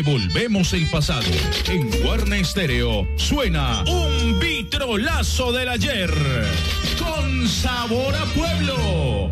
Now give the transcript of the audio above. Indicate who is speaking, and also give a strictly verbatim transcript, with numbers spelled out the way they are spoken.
Speaker 1: devolvemos el pasado. En Guarne Stereo suena un vitrolazo del ayer. Con sabor a pueblo.